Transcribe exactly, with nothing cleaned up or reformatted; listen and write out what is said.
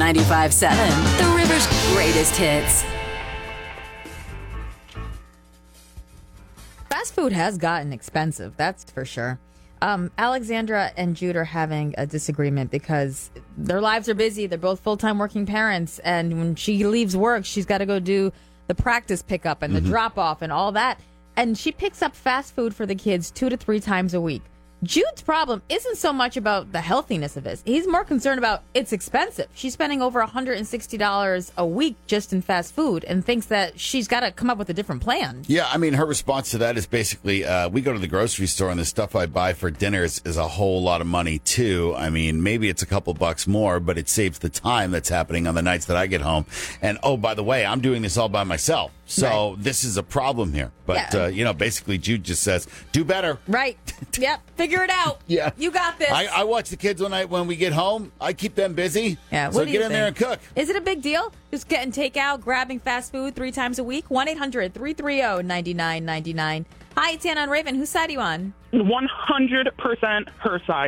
ninety-five point seven, The River's greatest hits. Fast food has gotten expensive, that's for sure. Um, Alexandra and Jude are having a disagreement because their lives are busy. They're both full-time working parents, and when she leaves work, she's got to go do the practice pickup and the Mm-hmm. drop-off and all that. And she picks up fast food for the kids two to three times a week. Jude's problem isn't so much about the healthiness of this. He's more concerned about it's expensive. She's spending over one hundred sixty dollars a week just in fast food and thinks that she's got to come up with a different plan. Yeah, I mean, her response to that is basically, uh, we go to the grocery store and the stuff I buy for dinner is, is a whole lot of money, too. I mean, maybe it's a couple bucks more, but it saves the time that's happening on the nights that I get home. And, oh, by the way, I'm doing this all by myself. So Right. this is a problem here. But, Yeah. uh, you know, basically Jude just says, do better. Right. Yep. Figure it out. Yeah. You got this. I, I watch the kids when I when we get home. I keep them busy. Yeah, So what do get you in there and think? cook. Is it a big deal? Just getting takeout, grabbing fast food three times a week? one eight hundred three three zero nine nine nine nine. Hi, it's Anna on Raven. Whose side are you on? one hundred percent her side.